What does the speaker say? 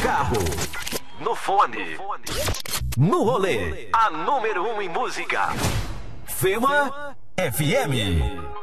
carro, no fone, no rolê. A número 1 em música. Fema FM.